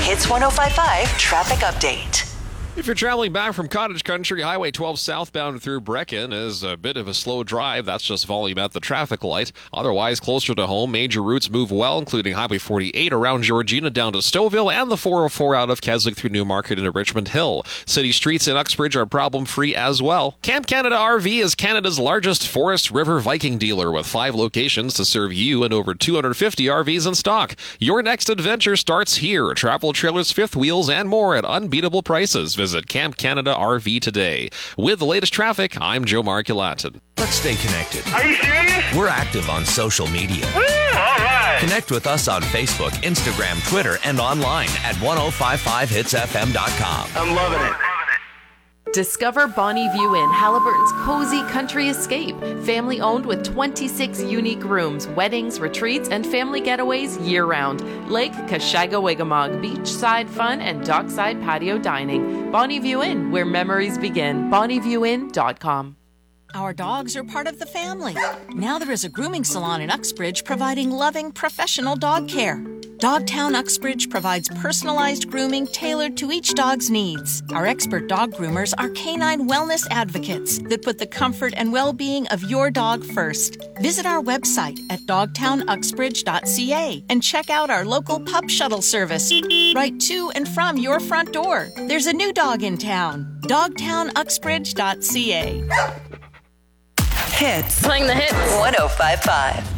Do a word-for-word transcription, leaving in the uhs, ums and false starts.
Hits one oh five point five traffic update. If you're traveling back from Cottage Country, Highway twelve southbound through Brecken is a bit of a slow drive. That's just volume at the traffic light. Otherwise, closer to home, major routes move well, including Highway forty-eight around Georgina down to Stouffville and the four oh four out of Keswick through Newmarket into Richmond Hill. City streets in Uxbridge are problem-free as well. Camp Canada R V is Canada's largest Forest River Viking dealer with five locations to serve you and over two hundred fifty R Vs in stock. Your next adventure starts here. Travel trailers, fifth wheels, and more at unbeatable prices. Visit Camp Canada R V today. With the latest traffic, I'm Joe Marculatin. Let's stay connected. Are you serious? We're active on social media. Woo, all right. Connect with us on Facebook, Instagram, Twitter, and online at ten fifty-five hits f m dot com. I'm loving it. Discover Bonnie View Inn, Haliburton's cozy country escape. Family owned with twenty-six unique rooms, weddings, retreats, and family getaways year-round. Lake Kashaga-Wigamog, beachside fun, and dockside patio dining. Bonnie View Inn, where memories begin. bonnie view inn dot com. Our dogs are part of the family. Now there is a grooming salon in Uxbridge providing loving, professional dog care. Dogtown Uxbridge provides personalized grooming tailored to each dog's needs. Our expert dog groomers are canine wellness advocates that put the comfort and well-being of your dog first. Visit our website at dogtown uxbridge dot c a and check out our local pup shuttle service right to and from your front door. There's a new dog in town. dogtown uxbridge dot c a. Hits. Playing the hits. one oh five point five.